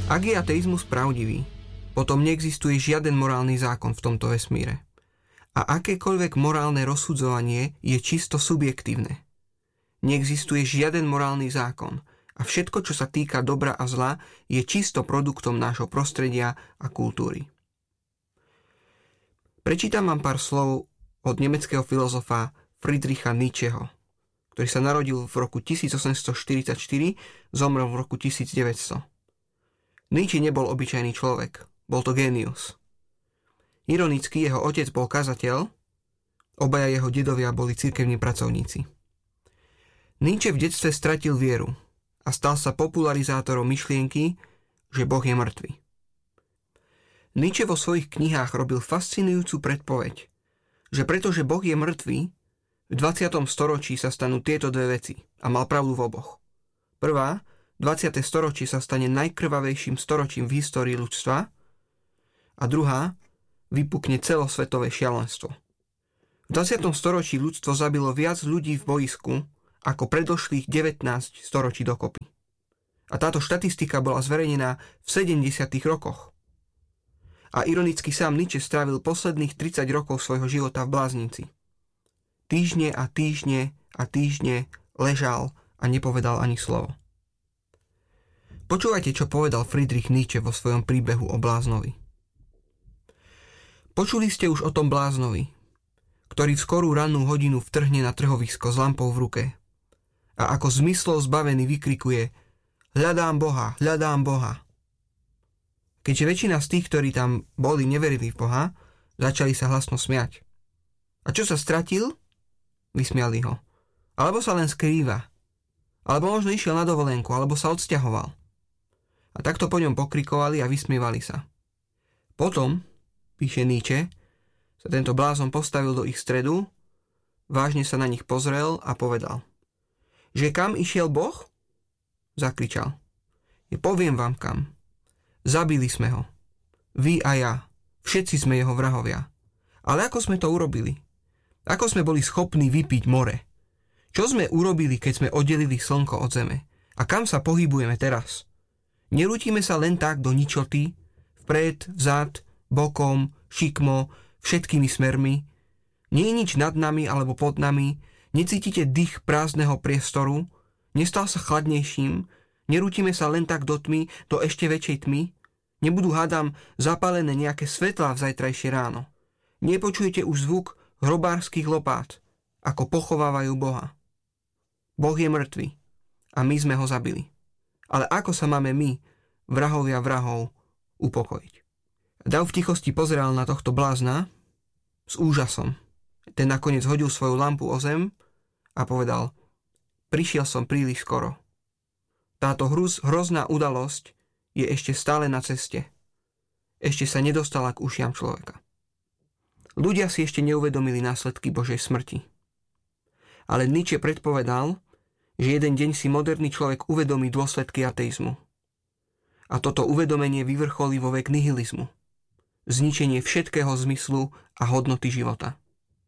Ak je ateizmus pravdivý, potom neexistuje žiaden morálny zákon v tomto vesmíre. A akékoľvek morálne rozsudzovanie je čisto subjektívne. Neexistuje žiaden morálny zákon a všetko, čo sa týka dobra a zla, je čisto produktom nášho prostredia a kultúry. Prečítam vám pár slov od nemeckého filozofa Friedricha Nietzscheho, ktorý sa narodil v roku 1844, zomrel v roku 1900. Nietzsche nebol obyčajný človek, bol to génius. Ironicky jeho otec bol kazateľ, obaja jeho dedovia boli cirkevní pracovníci. Nietzsche v detstve stratil vieru a stal sa popularizátorom myšlienky, že Boh je mŕtvy. Nietzsche vo svojich knihách robil fascinujúcu predpoveď, že pretože Boh je mŕtvy, v 20. storočí sa stanú tieto dve veci a mal pravdu v oboch. Prvá, 20. storočie sa stane najkrvavejším storočím v histórii ľudstva a druhá, vypukne celosvetové šialenstvo. V 20. storočí ľudstvo zabilo viac ľudí v bojisku ako predošlých 19 storočí dokopy. A táto štatistika bola zverejnená v 70. rokoch. A ironicky sám Nietzsche strávil posledných 30 rokov svojho života v bláznici. Týždne a týždne a týždne ležal a nepovedal ani slovo. Počúvajte, čo povedal Friedrich Nietzsche vo svojom príbehu o bláznovi. Počuli ste už o tom bláznovi, ktorý v skorú rannú hodinu vtrhne na trhovisko s lampou v ruke a ako zmyslov zbavený vykrikuje Hľadám Boha, hľadám Boha. Keďže väčšina z tých, ktorí tam boli, neverili v Boha, začali sa hlasno smiať. A čo sa stratil? Vysmiali ho. Alebo sa len skrýva. Alebo možno išiel na dovolenku, alebo sa odsťahoval. A takto po ňom pokrikovali a vysmievali sa. Potom, píše Nietzsche, sa tento blázon postavil do ich stredu, vážne sa na nich pozrel a povedal, že kam išiel Boh? Zakričal. Poviem vám kam. Zabili sme ho. Vy a ja. Všetci sme jeho vrahovia. Ale ako sme to urobili? Ako sme boli schopní vypiť more? Čo sme urobili, keď sme oddelili slnko od zeme? A kam sa pohybujeme teraz? Nerútime sa len tak do ničoty, vpred, vzad, bokom, šikmo, všetkými smermi. Nie je nič nad nami alebo pod nami, necítite dých prázdneho priestoru, nestal sa chladnejším, nerútime sa len tak do tmy, do ešte väčšej tmy, nebudú, hádam, zapálené nejaké svetlá v zajtrajšie ráno. Nepočujete už zvuk hrobárskych lopát, ako pochovávajú Boha. Boh je mŕtvy a my sme ho zabili. Ale ako sa máme my, vrahovia vrahov, upokojiť? Dav v tichosti pozeral na tohto blázna s úžasom. Ten nakoniec hodil svoju lampu o zem a povedal, prišiel som príliš skoro. Táto hrozná udalosť je ešte stále na ceste. Ešte sa nedostala k ušiam človeka. Ľudia si ešte neuvedomili následky Božej smrti. Ale Nietzsche predpovedal, že jeden deň si moderný človek uvedomí dôsledky ateizmu. A toto uvedomenie vyvrcholí vo vek nihilizmu. Zničenie všetkého zmyslu a hodnoty života.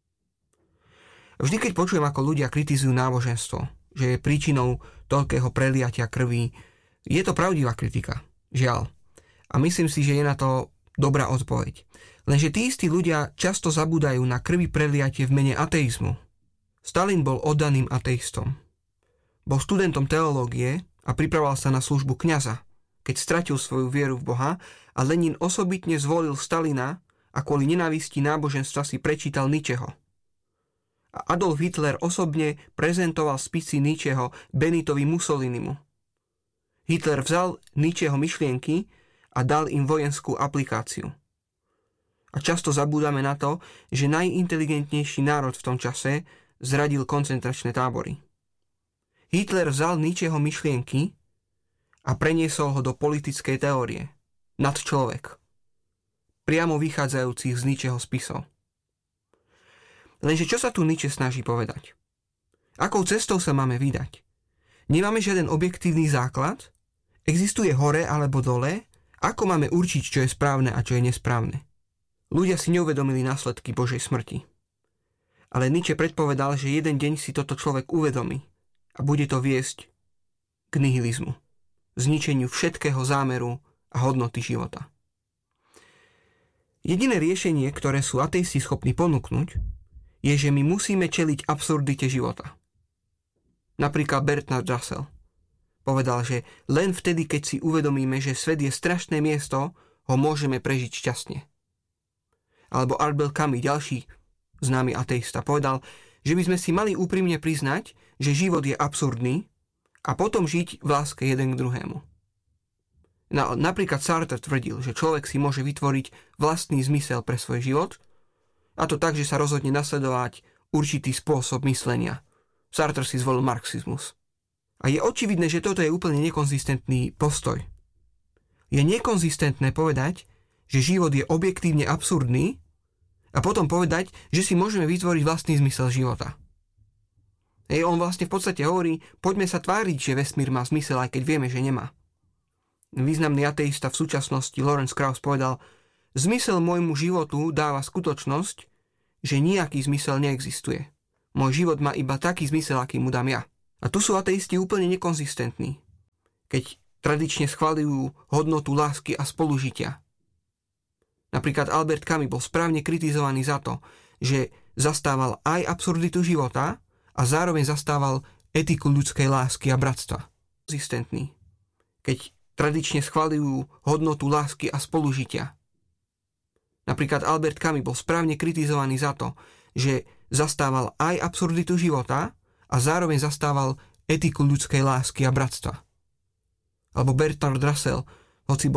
Vždy, keď počujem, ako ľudia kritizujú náboženstvo, že je príčinou toľkého preliatia krví, je to pravdivá kritika. Žiaľ. A myslím si, že je na to dobrá odpoveď. Lenže tí istí ľudia často zabúdajú na krvi preliatie v mene ateizmu. Stalin bol oddaným ateistom. Bol študentom teológie a pripravoval sa na službu kňaza, keď stratil svoju vieru v Boha a Lenin osobitne zvolil Stalina a kvôli nenávisti náboženstva si prečítal Nietzscheho. A Adolf Hitler osobne prezentoval spisy Nietzscheho Benitovi Mussolinimu. Hitler vzal Nietzscheho myšlienky a dal im vojenskú aplikáciu. A často zabúdame na to, že najinteligentnejší národ v tom čase zradil koncentračné tábory. Hitler vzal Nietzscheho myšlienky a preniesol ho do politickej teórie. Nadčlovek. Priamo vychádzajúcich z Nietzscheho spisov. Lenže čo sa tu Nietzsche snaží povedať? Akou cestou sa máme vydať? Nemáme žiaden objektívny základ? Existuje hore alebo dole? Ako máme určiť, čo je správne a čo je nesprávne? Ľudia si neuvedomili následky Božej smrti. Ale Nietzsche predpovedal, že jeden deň si toto človek uvedomí a bude to viesť k nihilizmu, zničeniu všetkého zámeru a a hodnoty života. Jediné riešenie, ktoré sú ateisti schopní ponúknuť, je, že my musíme čeliť absurdite života. Napríklad Bertrand Russell povedal, že len vtedy, keď si uvedomíme, že svet je strašné miesto, ho môžeme prežiť šťastne. Alebo Albert Camus, ďalší známy ateista, povedal, že by sme si mali úprimne priznať, že život je absurdný a potom žiť v láske jeden k druhému. Napríklad Sartre tvrdil, že človek si môže vytvoriť vlastný zmysel pre svoj život, a to tak, že sa rozhodne nasledovať určitý spôsob myslenia. Sartre si zvolil marxizmus. A je očividné, že toto je úplne nekonzistentný postoj. Je nekonzistentné povedať, že život je objektívne absurdný a potom povedať, že si môžeme vytvoriť vlastný zmysel života. On vlastne v podstate hovorí, poďme sa tváriť, že vesmír má zmysel, aj keď vieme, že nemá. Významný ateista v súčasnosti Lawrence Krauss povedal, zmysel môjmu životu dáva skutočnosť, že nejaký zmysel neexistuje. Môj život má iba taký zmysel, aký mu dám ja. A tu sú ateisti úplne nekonzistentní, keď tradične schvaľujú hodnotu lásky a spolužitia. Napríklad Albert Camus bol správne kritizovaný za to, že zastával aj absurditu života a zároveň zastával etiku ľudskej lásky a bratstva. Konzistentní, keď tradične schvaľujú hodnotu lásky a spolužitia. Napríklad Albert Camus bol správne kritizovaný za to, že zastával aj absurditu života a zároveň zastával etiku ľudskej lásky a bratstva. Alebo Bertrand Russell, hoci bol